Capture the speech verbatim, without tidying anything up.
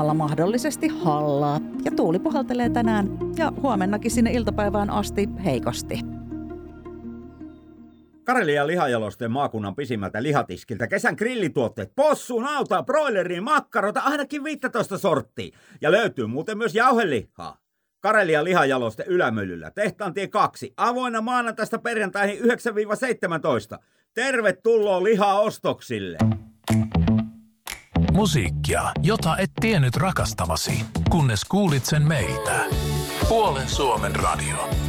mahdollisesti hallaa. Ja tuuli puhaltelee tänään ja huomennakin sinne iltapäivään asti heikosti. Karelian Lihajalosteen maakunnan pisimmältä lihatiskiltä kesän grillituotteet, possu, nautaa, broileriin, makkarota, ainakin viisitoista sorttia. Ja löytyy muuten myös jauhelihaa. Karelian Lihajaloste Ylämyllyllä, Tehtaantie kaksi, avoinna maanantaista perjantaihin yhdeksän seitsemäntoista. Tervetuloa lihaostoksille! Musiikkia, jota et tiennyt rakastavasi, kunnes kuulit sen meiltä. Puolen Suomen radio.